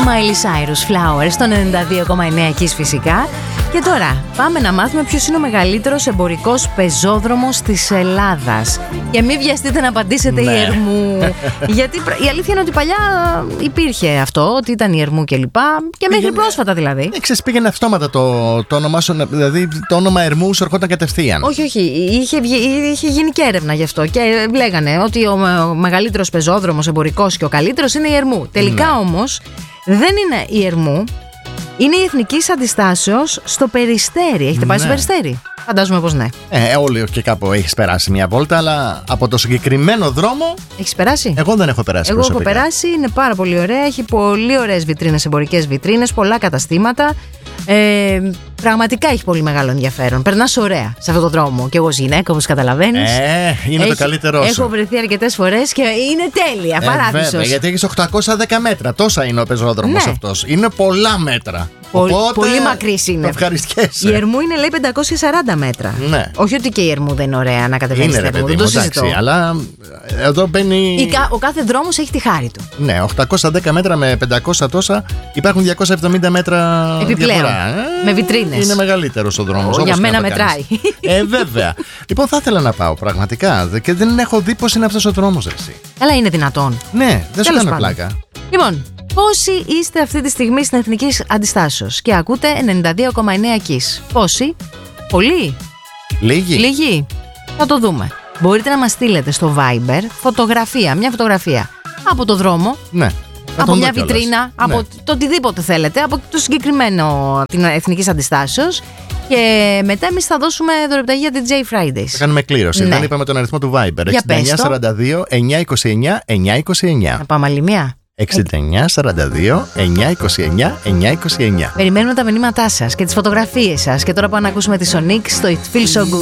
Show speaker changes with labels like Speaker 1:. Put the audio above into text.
Speaker 1: Miley Cyrus, Flowers, στο 92,9 Kiss φυσικά. Και τώρα πάμε να μάθουμε ποιος είναι ο μεγαλύτερος εμπορικός πεζόδρομος της Ελλάδας. Και μην βιαστείτε να απαντήσετε η Ερμού. Γιατί η αλήθεια είναι ότι παλιά υπήρχε αυτό, ότι ήταν η Ερμού κλπ. Και μέχρι πρόσφατα δηλαδή.
Speaker 2: Ξέρεις, πήγαινε αυτόματα το όνομά σου, δηλαδή το όνομα Ερμού σου ερχόταν κατευθείαν.
Speaker 1: Όχι, είχε γίνει και έρευνα γι' αυτό. Και λέγανε ότι ο μεγαλύτερος πεζόδρομος εμπορικός και ο καλύτερος είναι η Ερμού. Τελικά όμως δεν είναι η Ερμού. Είναι η Εθνικής Αντιστάσεως στο Περιστέρι. Έχετε πάει στο Περιστέρι? Φαντάζομαι πως ναι.
Speaker 2: Όλοι και κάπου έχεις περάσει μια βόλτα, αλλά από το συγκεκριμένο δρόμο.
Speaker 1: Έχεις περάσει?
Speaker 2: Εγώ δεν έχω περάσει.
Speaker 1: Εγώ έχω περάσει, είναι πάρα πολύ ωραία. Έχει πολύ ωραίες βιτρίνες, εμπορικές βιτρίνες, πολλά καταστήματα. Πραγματικά έχει πολύ μεγάλο ενδιαφέρον. Περνάς ωραία σε αυτό το δρόμο. Και εγώ ως γυναίκα, όπως καταλαβαίνεις.
Speaker 2: Είναι το καλύτερό σου.
Speaker 1: Έχω βρεθεί αρκετές φορές και είναι τέλεια. Παράδεισος.
Speaker 2: Βέβαια, γιατί έχεις 810 μέτρα. Τόσα είναι ο πεζόδρομος αυτός. Είναι πολλά μέτρα.
Speaker 1: Πολύ μακρύς είναι.
Speaker 2: Ευχαριστιέσαι.
Speaker 1: Η Ερμού είναι, λέει, 540 μέτρα.
Speaker 2: Ναι.
Speaker 1: Όχι ότι και η Ερμού δεν είναι ωραία να κατεβαίνει στην Ερμού. Δεν το συζητώ.
Speaker 2: Αλλά εδώ μπαίνει.
Speaker 1: Ο κάθε δρόμος έχει τη χάρη του.
Speaker 2: Ναι, 810 μέτρα με 500 τόσα. Υπάρχουν 270 μέτρα
Speaker 1: επιπλέον. Με βιτρίνες.
Speaker 2: Είναι μεγαλύτερος ο δρόμος.
Speaker 1: Για μένα μετράει.
Speaker 2: Βέβαια. Λοιπόν, θα ήθελα να πάω πραγματικά και δεν έχω δει πώς είναι αυτός ο δρόμος, εσύ.
Speaker 1: Αλλά είναι δυνατόν?
Speaker 2: Ναι, δεν σου κάνω πλάκα.
Speaker 1: Λοιπόν, πόσοι είστε αυτή τη στιγμή στην Εθνικής Αντιστάσεως και ακούτε 92,9 Kiss? Πόσοι? Πολλοί? Λίγοι? Θα το δούμε. Μπορείτε να μας στείλετε στο Viber μια φωτογραφία από το δρόμο.
Speaker 2: Ναι.
Speaker 1: Από μια βιτρίνα, από το οτιδήποτε θέλετε, από το συγκεκριμένο την Εθνικής Αντιστάσεως. Και μετά εμείς θα δώσουμε δωρεπιταγή για DJ Fridays.
Speaker 2: Θα κάνουμε κλήρωση. Δεν είπαμε τον αριθμό του Viber. 6942 929 929.
Speaker 1: Να πάμε άλλη μία.
Speaker 2: 6942 929 929.
Speaker 1: Περιμένουμε τα μηνύματά σας και τις φωτογραφίες σας. Και τώρα πάμε να ακούσουμε τη Sonic στο It Feels So Good.